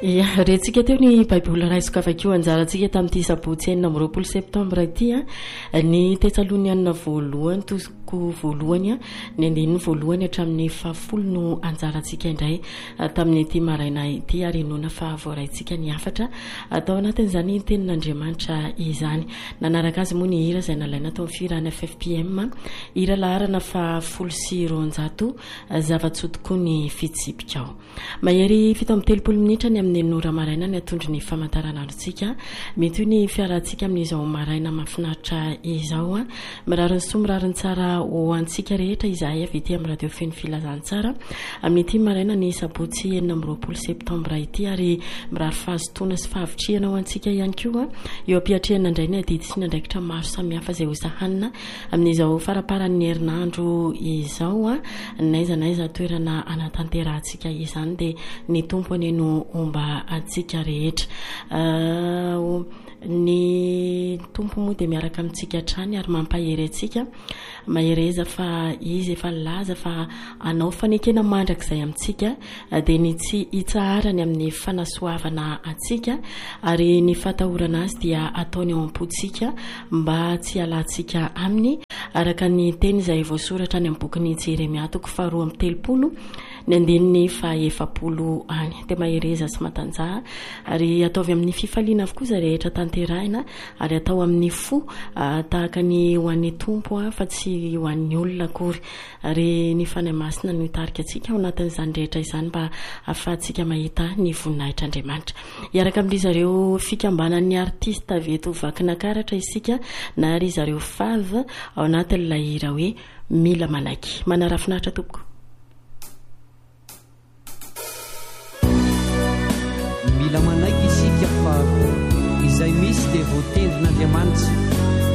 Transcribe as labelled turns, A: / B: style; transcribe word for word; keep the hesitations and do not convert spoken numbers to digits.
A: ia rentsika teo ny baiboly raisiko avakeo anjarantsika tamin'ity sabotsy enina amby roapolo septambra ity a ny Tesalonianina voalohany toko voalohany a ny andininy voalohany hatramin'ny fahafolo no anjarantsika indray tamin'ity maraina ity ary nona fa voaraintsika ny afatra atao anatin'izany tenin'Andriamanitra izany nanaraka azy moa ny hira izay nalaina tao amin'ny firana F F P M hira laharana fahafolo sy roanjato zava-tsoto ny fitsipika ao mahery fito amby telopolo minitra ny amin'ny nora maraina ny atondry ny famantaranandrotsika mety ny fiarantsika amin'izao maraina mafinaritra izao a mirariny soa mirariny tsara ho antsika rehetra izahay avy ety amin'ny radio feno filazantsara amin'ity maraina ny sabotsy enina amby roapolo septambra ity ary mirary fahazotoana sy fahavitriana ho antsika ihany koa eo ampiatrehana indray ny adidy sy ny andraikitra maro samihafa izay hosahanina amin'izao faraparan'ny herinandro izao a naiza naiza toerana anatanterantsika izany dia ny tompo aneno omba atsika rehetra uh, ny tompo moa dia miaraka amintsika hatrany ary mampahery atsika mahereza fa izy efa laza fa anao fanekena mandrakizay amintsika dia ny tsy hitsaharany amin'ny fanasoavana atsika ary ny fatahorana azy dia ataony ao am-potsika mba tsy halantsika aminy araka ny teny izay voasoratra any amin'ny bokin'ny Jeremia toko faharoa amby telopolo ny andininy fa efapolo any dia mahereza sy matanjaha ary ataovy amin'ny fifaliana avokoa za rehetra tanterahina ary atao amin'ny fo uh, tahaka ny ho an'ny tompo fa tsy ho an'ny olona akory ary ny fanahy masina no hitarika atsika ao anatin'izany rehetra izany mba ahafahantsika mahita ny voninahitr'Andriamanitra iaraka amin'izy zareo fikambanan'ny artista veto vakina karatra isika na ary zareo fava ao anatin'ilay hira hoe mila manaiky manarafinaritra tompoko
B: mila manaiky isika fa izay misy dia voatendrin'Andriamanitra